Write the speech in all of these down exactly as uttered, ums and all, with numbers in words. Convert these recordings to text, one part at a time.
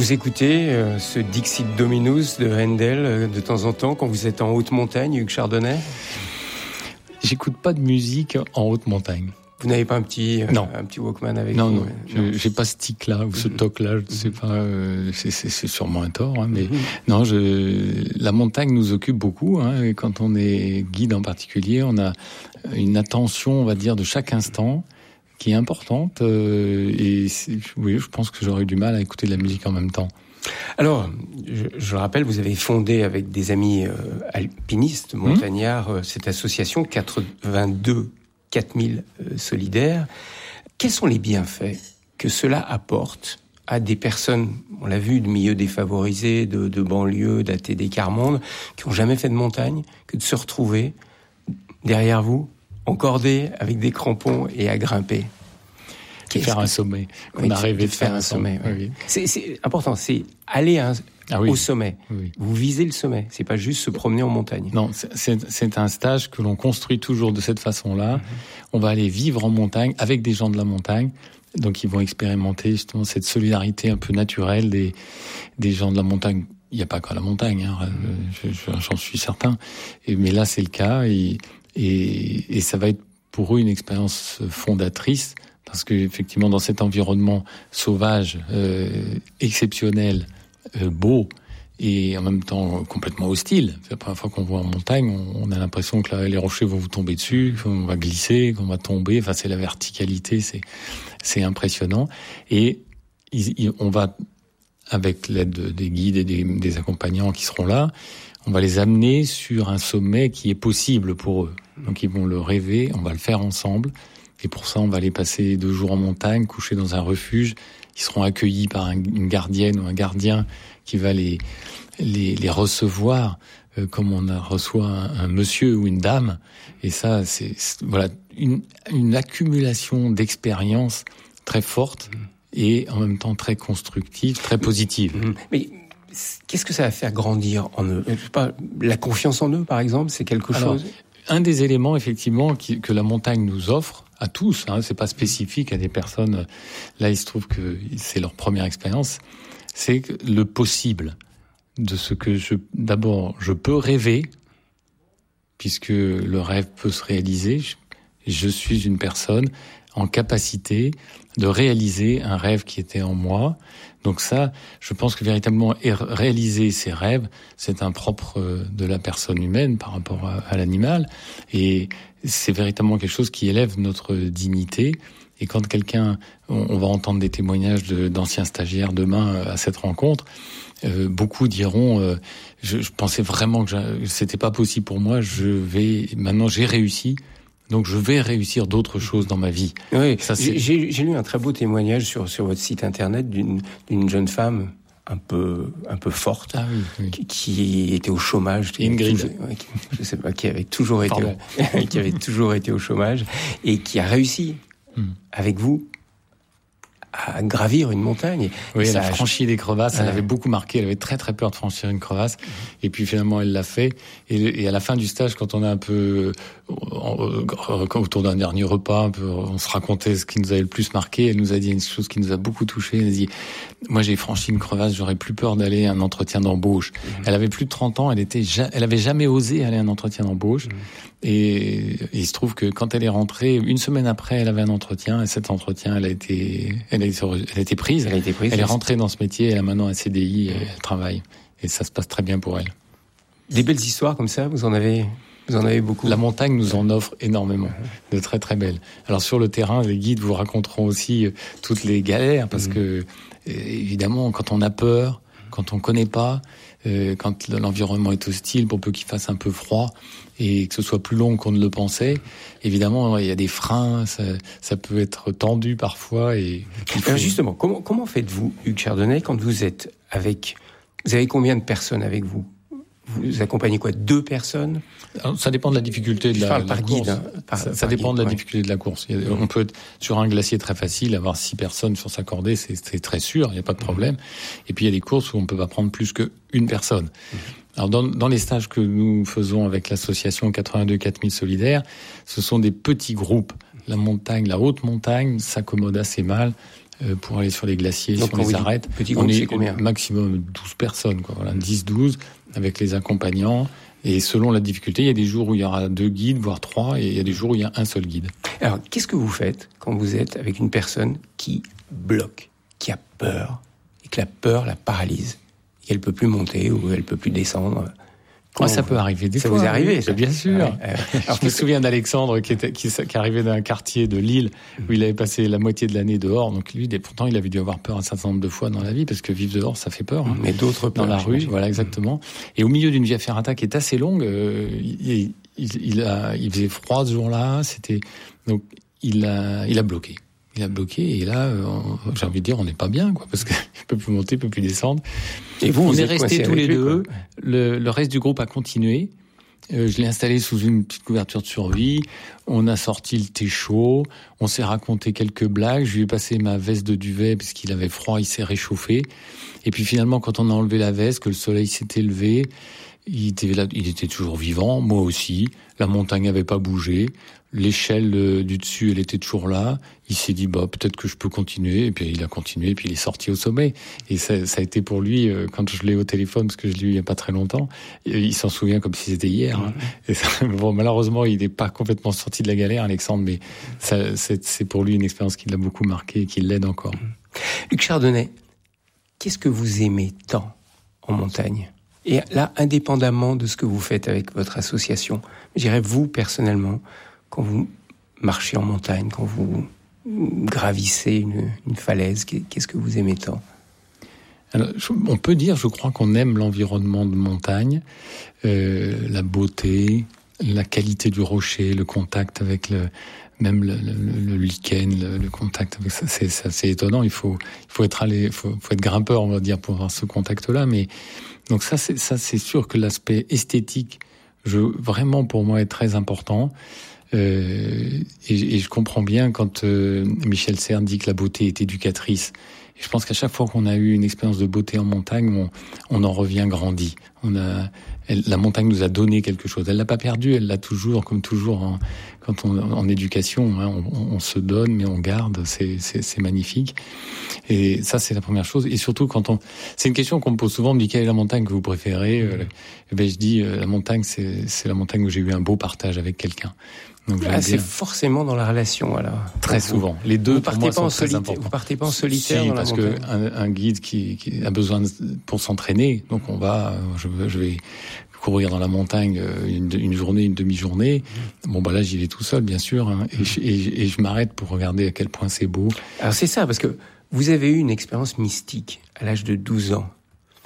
Vous écoutez euh, ce Dixit Dominus de Handel euh, de temps en temps quand vous êtes en haute montagne, Hugues Chardonnay? J'écoute pas de musique en haute montagne. Vous n'avez pas un petit, euh, non. un petit Walkman avec non, vous? Non, non. Je, j'ai pas ce tic-là ou ce mm-hmm. toc-là. Je sais pas. Euh, c'est, c'est, c'est sûrement un tort, hein, mais mm-hmm. non. Je, la montagne nous occupe beaucoup. Hein, et quand on est guide en particulier, on a une attention, on va dire, de chaque instant, qui est importante. Euh, et oui, je pense que j'aurais eu du mal à écouter de la musique en même temps. Alors, je, je le rappelle, vous avez fondé avec des amis euh, alpinistes, montagnards, mmh. euh, cette association quatre-vingt-deux quatre mille euh, solidaires. Quels sont les bienfaits que cela apporte à des personnes, on l'a vu, de milieux défavorisés, de, de banlieues, d'A T D Quart-Monde, qui n'ont jamais fait de montagne, que de se retrouver derrière vous, encordés avec des crampons et à grimper? De faire un sommet, qu'on oui, a rêvé de, de faire, faire un sommet. sommet oui. Oui. C'est, c'est important, c'est aller à un, ah, oui. au sommet. Oui. Vous visez le sommet, c'est pas juste se promener en montagne. Non, c'est, c'est, c'est un stage que l'on construit toujours de cette façon-là. Mm-hmm. On va aller vivre en montagne avec des gens de la montagne. Donc ils vont expérimenter justement cette solidarité un peu naturelle des, des gens de la montagne. Il n'y a pas qu'à la montagne, hein, je, je, j'en suis certain. Et, mais là, c'est le cas. Et, et, et ça va être pour eux une expérience fondatrice. Parce que effectivement, dans cet environnement sauvage, euh, exceptionnel, euh, beau et en même temps complètement hostile. C'est la première fois qu'on voit en montagne, on, on a l'impression que là, les rochers vont vous tomber dessus, qu'on va glisser, qu'on va tomber. Enfin, c'est la verticalité, c'est c'est impressionnant. Et il, il, on va, avec l'aide des guides et des, des accompagnants qui seront là, on va les amener sur un sommet qui est possible pour eux. Donc, ils vont le rêver, on va le faire ensemble. Et pour ça, on va les passer deux jours en montagne, coucher dans un refuge. Ils seront accueillis par un, une gardienne ou un gardien qui va les les, les recevoir euh, comme on a reçoit un, un monsieur ou une dame. Et ça, c'est, c'est voilà une, une accumulation d'expériences très forte et en même temps très constructive, très positive. Mais qu'est-ce que ça va faire grandir en eux? Je sais pas, la confiance en eux, par exemple, c'est quelque Alors, chose. Un des éléments, effectivement, qui, que la montagne nous offre, à tous, hein, c'est pas spécifique à des personnes, là il se trouve que c'est leur première expérience, c'est le possible de ce que je, d'abord, je peux rêver, puisque le rêve peut se réaliser, je, je suis une personne en capacité de réaliser un rêve qui était en moi. Donc ça, je pense que véritablement réaliser ses rêves, c'est un propre de la personne humaine par rapport à, à l'animal. Et c'est véritablement quelque chose qui élève notre dignité. Et quand quelqu'un, on, on va entendre des témoignages de, d'anciens stagiaires demain à cette rencontre, euh, beaucoup diront euh, je, je pensais vraiment que c'était pas possible pour moi, je vais maintenant j'ai réussi. Donc je vais réussir d'autres choses dans ma vie. Oui, ça, c'est... J'ai, j'ai lu un très beau témoignage sur, sur votre site internet d'une, d'une jeune femme un peu, un peu forte, ah oui, oui. Qui, qui était au chômage. Qui Ingrid. Toujours, qui, je sais pas, qui avait toujours été, au, qui avait toujours été au chômage et qui a réussi, hmm. avec vous, à gravir une montagne. Oui, elle ça a franchi des crevasses, ah. elle avait beaucoup marqué, elle avait très très peur de franchir une crevasse, et puis finalement elle l'a fait, et, et à la fin du stage, quand on a un peu, autour d'un dernier repas, un peu, on se racontait ce qui nous avait le plus marqué, elle nous a dit une chose qui nous a beaucoup touché, elle a dit, moi j'ai franchi une crevasse, j'aurais plus peur d'aller à un entretien d'embauche. Mmh. Elle avait plus de trente ans, elle était, elle avait jamais osé aller à un entretien d'embauche, mmh. et, et il se trouve que quand elle est rentrée, une semaine après, elle avait un entretien, et cet entretien, elle a été, elle Elle a été prise. Elle a été prise. Elle est rentrée dans ce métier. Elle a maintenant un C D I. Et elle travaille. Et ça se passe très bien pour elle. Des belles histoires comme ça, vous en avez, vous en avez beaucoup. La montagne nous en offre énormément. De très très belles. Alors sur le terrain, les guides vous raconteront aussi toutes les galères parce mmh. que évidemment, quand on a peur, quand on connaît pas, euh, quand l'environnement est hostile, pour peu qu'il fasse un peu froid et que ce soit plus long qu'on ne le pensait, évidemment, il y a des freins, ça, ça peut être tendu parfois. Et faut... Alors justement, comment, comment faites-vous, Hugues Chardonnay, quand vous êtes avec... Vous avez combien de personnes avec vous? Vous accompagnez quoi? Deux personnes? Alors, ça dépend de la difficulté de Je la, parle de par la guide, course. Hein, par, ça par ça dépend guide, de la ouais. difficulté de la course. Il y a, on peut être sur un glacier très facile, avoir six personnes sur sa cordée, c'est, c'est très sûr, il n'y a pas de problème. Mmh. Et puis il y a des courses où on ne peut pas prendre plus qu'une personne. Mmh. Alors dans, dans les stages que nous faisons avec l'association quatre-vingt-deux quatre mille solidaires, ce sont des petits groupes. La montagne, la haute montagne s'accommode assez mal euh, pour aller sur les glaciers, donc, sur les arêtes. Petit groupe, on est c'est combien? Maximum douze personnes, quoi. Voilà, dix douze avec les accompagnants. Et selon la difficulté, il y a des jours où il y aura deux guides, voire trois, et il y a des jours où il y a un seul guide. Alors, qu'est-ce que vous faites quand vous êtes avec une personne qui bloque, qui a peur, et que la peur la paralyse, et qu'elle peut plus monter ou elle peut plus descendre? Ah, ça peut arriver des ça fois. Ça vous est arrivé, oui, ça? Bien sûr. Ouais, euh, alors, je me souviens d'Alexandre qui, était, qui, qui arrivait d'un quartier de Lille où il avait passé la moitié de l'année dehors. Donc lui, pourtant, il avait dû avoir peur un certain nombre de fois dans la vie parce que vivre dehors, ça fait peur. Hein. Mais d'autres peurs. Dans la rue, voilà, exactement. Et au milieu d'une via ferrata qui est assez longue, euh, il, il, il, a, il faisait froid ce jour-là. C'était donc il a, il a bloqué. Il a bloqué et là, euh, j'ai envie de dire, on n'est pas bien, quoi, parce qu'il peut plus monter, peut plus descendre. Et vous, on vous est restés tous les lui, deux. Le, le reste du groupe a continué. Euh, je l'ai installé sous une petite couverture de survie. On a sorti le thé chaud. On s'est raconté quelques blagues. Je lui ai passé ma veste de duvet parce qu'il avait froid. Il s'est réchauffé. Et puis finalement, quand on a enlevé la veste, que le soleil s'était levé, il était là, il était toujours vivant. Moi aussi. La montagne n'avait pas bougé. L'échelle du dessus, elle était toujours là. Il s'est dit, bah, peut-être que je peux continuer. Et puis, il a continué. Et puis, il est sorti au sommet. Et ça, ça a été pour lui, quand je l'ai au téléphone, parce que je l'ai eu il y a pas très longtemps, il s'en souvient comme si c'était hier. Mmh. Hein. Et ça, bon, malheureusement, il n'est pas complètement sorti de la galère, Alexandre, mais ça, c'est, c'est pour lui une expérience qui l'a beaucoup marqué et qui l'aide encore. Mmh. Luc Chardonnay, qu'est-ce que vous aimez tant en montagne? Et là, indépendamment de ce que vous faites avec votre association, je dirais, vous, personnellement, quand vous marchez en montagne, quand vous gravissez une, une falaise, qu'est-ce que vous aimez tant? Alors, on peut dire, je crois qu'on aime l'environnement de montagne, euh, la beauté, la qualité du rocher, le contact avec le, même le, le, le lichen, le, le contact avec ça, c'est, c'est assez étonnant. Il faut, il faut être allé, faut, faut être grimpeur, on va dire, pour avoir ce contact-là. Mais donc ça, c'est ça, c'est sûr que l'aspect esthétique, je, vraiment pour moi, est très important. Euh, et, et je comprends bien quand euh, Michel Serres dit que la beauté est éducatrice. Et je pense qu'à chaque fois qu'on a eu une expérience de beauté en montagne, on, on en revient grandi. On a, elle, la montagne nous a donné quelque chose. Elle l'a pas perdu, elle l'a toujours, comme toujours en, quand on en éducation, hein, on, on se donne mais on garde. C'est, c'est, c'est magnifique. Et ça, c'est la première chose. Et surtout quand on, c'est une question qu'on me pose souvent. On me dit quelle est la montagne que vous préférez? euh, Et ben je dis euh, la montagne, c'est, c'est la montagne où j'ai eu un beau partage avec quelqu'un. Donc, ah, c'est forcément dans la relation, alors. Très vous, souvent. Les deux, vous pour partez moi, pas sont en très solitaire. importants. Vous partez pas en solitaire si, dans la parce montagne. que un, un guide qui, qui a besoin de, pour s'entraîner, donc on va, je, je vais courir dans la montagne une, une journée, une demi-journée. Bon, bah là, j'y vais tout seul, bien sûr, hein, et, je, et, et je m'arrête pour regarder à quel point c'est beau. Alors c'est ça, parce que vous avez eu une expérience mystique à l'âge de douze ans.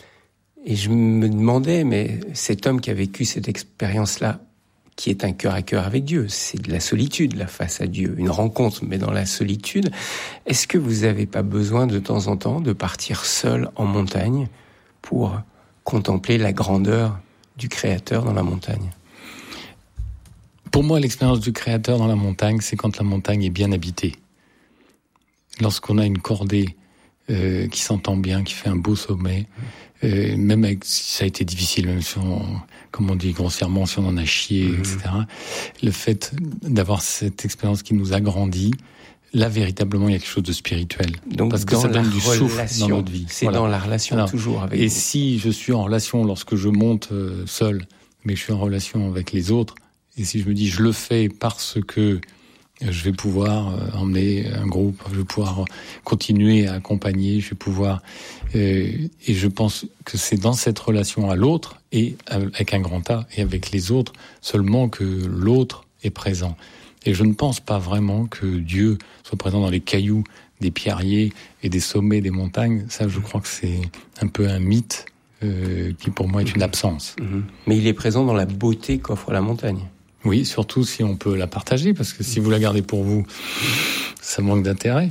Et je me demandais, mais cet homme qui a vécu cette expérience-là, qui est un cœur à cœur avec Dieu, c'est de la solitude, la face à Dieu, une rencontre, mais dans la solitude. Est-ce que vous n'avez pas besoin de temps en temps de partir seul en montagne pour contempler la grandeur du Créateur dans la montagne? Pour moi, l'expérience du Créateur dans la montagne, c'est quand la montagne est bien habitée. Lorsqu'on a une cordée euh, qui s'entend bien, qui fait un beau sommet, euh, même avec, si ça a été difficile, même si on, comme on dit grossièrement, si on en a chié, mmh. et cetera. Le fait d'avoir cette expérience qui nous agrandit, là, véritablement, il y a quelque chose de spirituel. Donc, parce que ça donne du souffle dans notre vie. C'est voilà. Dans la relation alors, toujours avec Et vous. Si je suis en relation lorsque je monte euh, seul, mais je suis en relation avec les autres, et si je me dis je le fais parce que je vais pouvoir euh, emmener un groupe, je vais pouvoir continuer à accompagner, je vais pouvoir... Euh, et je pense que c'est dans cette relation à l'autre, et avec un grand A, et avec les autres, seulement que l'autre est présent. Et je ne pense pas vraiment que Dieu soit présent dans les cailloux des pierriers et des sommets des montagnes. Ça, je crois que c'est un peu un mythe euh, qui, pour moi, est une absence. Mmh. Mais il est présent dans la beauté qu'offre la montagne. Oui, surtout si on peut la partager, parce que si vous la gardez pour vous, ça manque d'intérêt.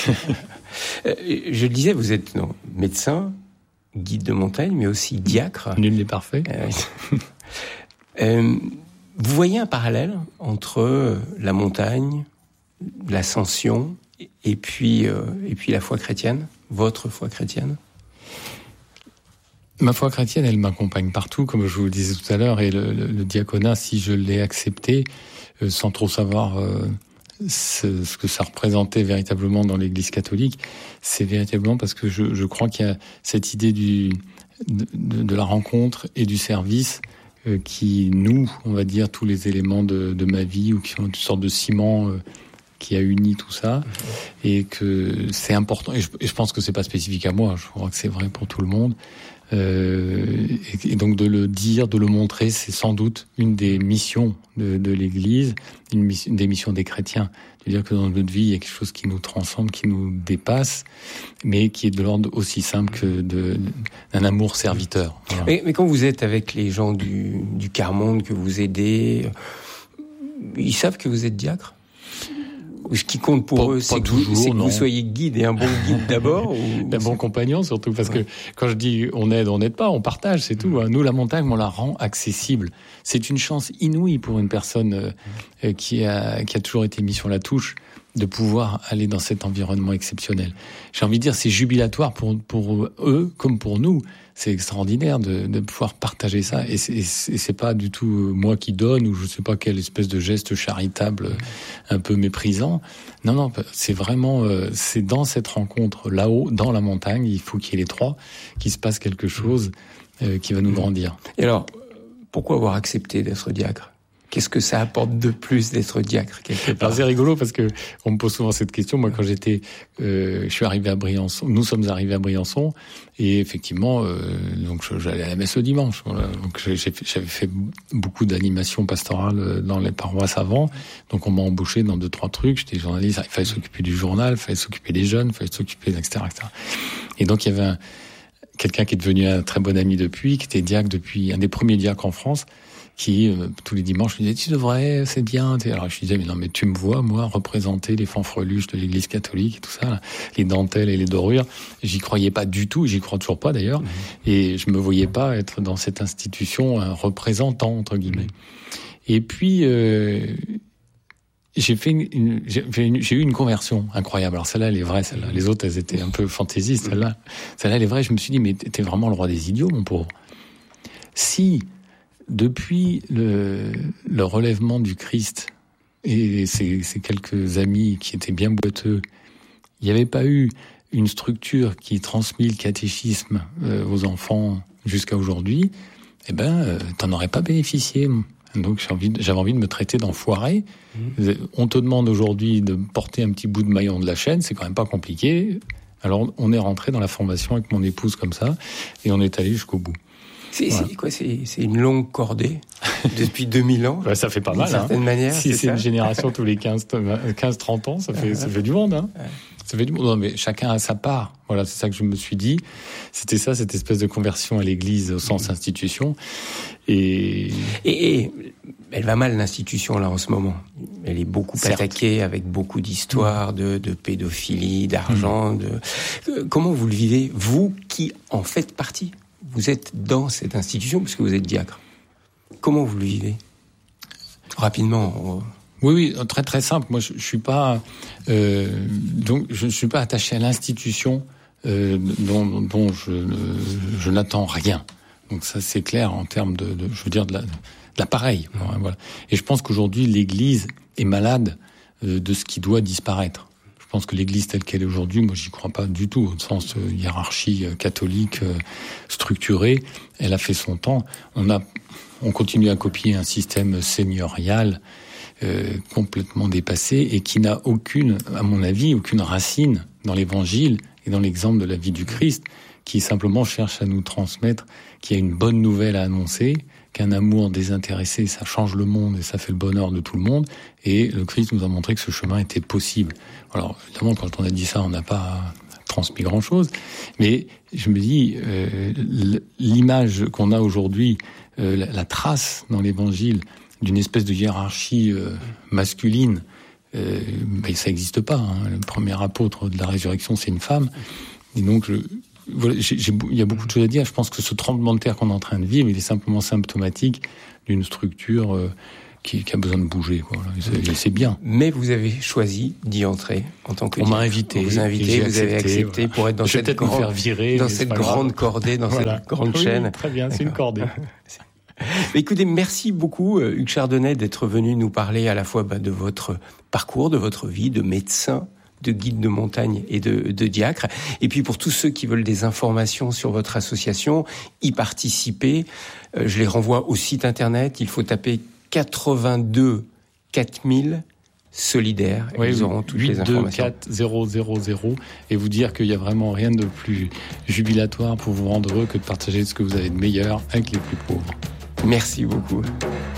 Je le disais, vous êtes non, médecin, guide de montagne, mais aussi diacre. Nul n'est parfait. Euh, euh, vous voyez un parallèle entre la montagne, l'ascension, et puis, euh, et puis la foi chrétienne, votre foi chrétienne? Ma foi chrétienne, elle m'accompagne partout, comme je vous le disais tout à l'heure, et le, le, le diaconat, si je l'ai accepté, euh, sans trop savoir euh, ce, ce que ça représentait véritablement dans l'Église catholique, c'est véritablement parce que je, je crois qu'il y a cette idée du, de, de la rencontre et du service euh, qui noue, on va dire, tous les éléments de, de ma vie, ou qui sont une sorte de ciment euh, qui a uni tout ça, et que c'est important. Et je, et je pense que c'est pas spécifique à moi, je crois que c'est vrai pour tout le monde. Euh, et, et donc de le dire, de le montrer, c'est sans doute une des missions de, de l'Église, une, mission, une des missions des chrétiens. De dire que dans notre vie, il y a quelque chose qui nous transcende, qui nous dépasse, mais qui est de l'ordre aussi simple que de, d'un amour serviteur. Voilà. Mais, mais quand vous êtes avec les gens du, du quart-monde, que vous aidez, ils savent que vous êtes diacre ? Ce qui compte pour pas, eux, c'est, que vous, toujours, c'est que non. vous soyez guide, et un bon guide d'abord, ou... Un bon compagnon surtout, parce ouais. que quand je dis on aide, on n'aide pas, on partage, c'est tout. Nous, la montagne, on la rend accessible. C'est une chance inouïe pour une personne euh, qui a qui a toujours été mise sur la touche, de pouvoir aller dans cet environnement exceptionnel. J'ai envie de dire, c'est jubilatoire pour pour eux comme pour nous. C'est extraordinaire de, de pouvoir partager ça, et c'est, et c'est pas du tout moi qui donne, ou je sais pas quelle espèce de geste charitable un peu méprisant. Non, non, c'est vraiment, c'est dans cette rencontre là-haut, dans la montagne, il faut qu'il y ait les trois, qu'il se passe quelque chose euh, qui va nous grandir. Et alors, pourquoi avoir accepté d'être diacre ? Qu'est-ce que ça apporte de plus d'être diacre quelque part ? Alors c'est rigolo parce que on me pose souvent cette question. Moi, quand j'étais, euh, je suis arrivé à Briançon. Nous sommes arrivés à Briançon, et effectivement, euh, donc j'allais à la messe le dimanche. Voilà. Donc j'ai, j'avais fait beaucoup d'animations pastorales dans les paroisses avant. Donc on m'a embauché dans deux trois trucs. J'étais journaliste. Il fallait s'occuper du journal, il fallait s'occuper des jeunes, il fallait s'occuper, et cetera, et cetera. Et donc il y avait un, quelqu'un qui est devenu un très bon ami depuis, qui était diacre depuis, un des premiers diacres en France, qui, euh, tous les dimanches, me disait, tu devrais, c'est bien. Alors je disais, mais non, mais tu me vois, moi, représenter les fanfreluches de l'Église catholique et tout ça, là, les dentelles et les dorures. J'y croyais pas du tout, j'y crois toujours pas d'ailleurs, mmh. et je me voyais pas être dans cette institution un représentant, entre guillemets. Mmh. Et puis, euh, j'ai fait une, une, j'ai, fait une, j'ai eu une conversion incroyable. Alors celle-là, elle est vraie, celle-là. Les autres, elles étaient un peu fantaisistes, celle-là. Celle-là, elle est vraie. Je me suis dit, mais t'es vraiment le roi des idiots, mon pauvre. Si, depuis le, le relèvement du Christ et ces, ces quelques amis qui étaient bien boiteux, il n'y avait pas eu une structure qui transmit le catéchisme euh, aux enfants jusqu'à aujourd'hui, eh ben, euh, t'en aurais pas bénéficié. Donc j'ai envie de, j'avais envie de me traiter d'enfoiré. Mmh. On te demande aujourd'hui de porter un petit bout de maillon de la chaîne, c'est quand même pas compliqué. Alors on est rentré dans la formation avec mon épouse comme ça, et on est allé jusqu'au bout. C'est, voilà. c'est quoi c'est, c'est une longue cordée depuis deux mille ans. Ouais, ça fait pas mal. D'une certaine hein. manière. Si c'est, c'est une génération tous les quinze trente ans, ça fait, uh-huh. ça fait du monde. Hein. Ouais. Ça fait du monde. Non, mais chacun a sa part. Voilà, c'est ça que je me suis dit. C'était ça, cette espèce de conversion à l'Église au sens mmh. institution. Et... et... Et elle va mal, l'institution, là, en ce moment. Elle est beaucoup Certes. attaquée, avec beaucoup d'histoires, mmh. de, de pédophilie, d'argent. Mmh. De... Comment vous le vivez, vous qui en faites partie ? Vous êtes dans cette institution puisque vous êtes diacre. Comment vous le vivez ? Rapidement. On... Oui, oui, très très simple. Moi, je, je suis pas euh, donc je ne suis pas attaché à l'institution euh, dont, dont je, je n'attends rien. Donc ça, c'est clair en termes de, de je veux dire de, la, de l'appareil. Mmh. Voilà. Et je pense qu'aujourd'hui, l'Église est malade euh, de ce qui doit disparaître. Je pense que l'Église telle qu'elle est aujourd'hui, moi, j'y crois pas du tout, au sens euh, hiérarchie euh, catholique euh, structurée. Elle a fait son temps. On a, on continue à copier un système seigneurial euh, complètement dépassé et qui n'a aucune, à mon avis, aucune racine dans l'Évangile et dans l'exemple de la vie du Christ, qui simplement cherche à nous transmettre qu'il y a une bonne nouvelle à annoncer, qu'un amour désintéressé, ça change le monde et ça fait le bonheur de tout le monde. Et le Christ nous a montré que ce chemin était possible. Alors, évidemment, quand on a dit ça, on n'a pas transmis grand-chose. Mais je me dis, euh, l'image qu'on a aujourd'hui, euh, la, la trace dans l'Évangile d'une espèce de hiérarchie euh, masculine, euh, ben, ça n'existe pas. Hein. Le premier apôtre de la résurrection, c'est une femme. Et donc, je... Voilà, j'ai, j'ai, il y a beaucoup de choses à dire. Je pense que ce tremblement de terre qu'on est en train de vivre, il est simplement symptomatique d'une structure euh, qui, qui a besoin de bouger. Quoi. C'est, c'est bien. Mais vous avez choisi d'y entrer en tant que. On m'a invité. On vous a invité, vous accepté, avez accepté voilà. pour être dans Je cette, grande, faire virer, dans cette grande grave. cordée, dans voilà. cette grande oui, chaîne. Très bien, c'est une cordée. Écoutez, merci beaucoup Hugues Chardonnay d'être venu nous parler à la fois bah, de votre parcours, de votre vie de médecin, de guide de montagne et de, de diacre. Et puis pour tous ceux qui veulent des informations sur votre association, y participer, euh, je les renvoie au site internet. Il faut taper quatre-vingt-deux quatre mille solidaires et oui, ils auront toutes les informations. huit deux quatre zéro zéro zéro et vous dire qu'il n'y a vraiment rien de plus jubilatoire pour vous rendre heureux que de partager ce que vous avez de meilleur avec les plus pauvres. Merci beaucoup.